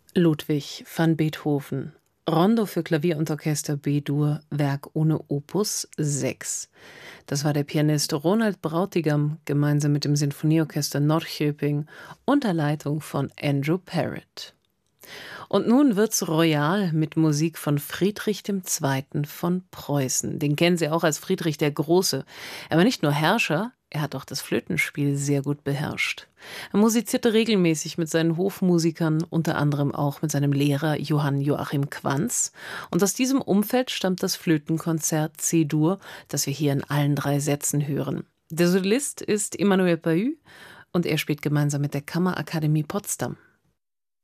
Ludwig van Beethoven. Rondo für Klavier und Orchester B-Dur, Werk ohne Opus 6. Das war der Pianist Ronald Brautigam gemeinsam mit dem Sinfonieorchester Norrköping unter Leitung von Andrew Parrott. Und nun wird's royal mit Musik von Friedrich II. Von Preußen. Den kennen Sie auch als Friedrich der Große. Er war nicht nur Herrscher, er hat auch das Flötenspiel sehr gut beherrscht. Er musizierte regelmäßig mit seinen Hofmusikern, unter anderem auch mit seinem Lehrer Johann Joachim Quanz. Und aus diesem Umfeld stammt das Flötenkonzert C-Dur, das wir hier in allen 3 Sätzen hören. Der Solist ist Emmanuel Pahud und er spielt gemeinsam mit der Kammerakademie Potsdam.